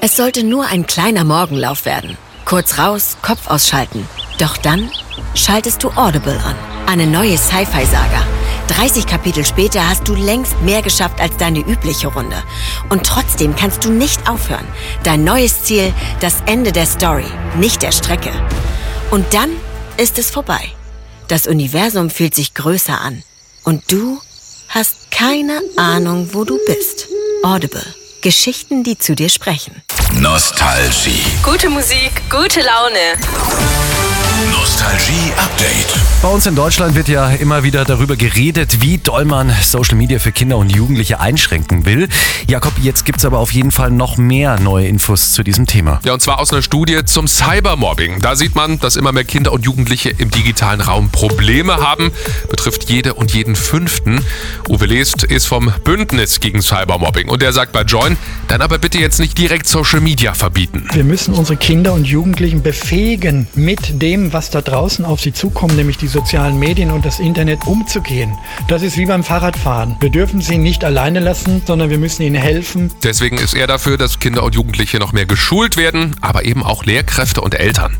Es sollte nur ein kleiner Morgenlauf werden. Kurz raus, Kopf ausschalten. Doch dann schaltest du Audible an. Eine neue Sci-Fi-Saga. 30 Kapitel später hast du längst mehr geschafft als deine übliche Runde. Und trotzdem kannst du nicht aufhören. Dein neues Ziel, das Ende der Story, nicht der Strecke. Und dann ist es vorbei. Das Universum fühlt sich größer an. Und du hast keine Ahnung, wo du bist. Audible. Geschichten, die zu dir sprechen. Nostalgie. Gute Musik, gute Laune. Nostalgie Update. Bei uns in Deutschland wird ja immer wieder darüber geredet, wie doll man Social Media für Kinder und Jugendliche einschränken will. Jakob, jetzt gibt's aber auf jeden Fall noch mehr neue Infos zu diesem Thema. Ja, und zwar aus einer Studie zum Cybermobbing. Da sieht man, dass immer mehr Kinder und Jugendliche im digitalen Raum Probleme haben. Betrifft jede und jeden Fünften. Uwe Lest ist vom Bündnis gegen Cybermobbing und der sagt bei Join, dann aber bitte jetzt nicht direkt Social Media verbieten. Wir müssen unsere Kinder und Jugendlichen befähigen, mit dem, was da draußen auf sie zukommt, nämlich die sozialen Medien und das Internet, umzugehen. Das ist wie beim Fahrradfahren. Wir dürfen sie nicht alleine lassen, sondern wir müssen ihnen helfen. Deswegen ist er dafür, dass Kinder und Jugendliche noch mehr geschult werden, aber eben auch Lehrkräfte und Eltern.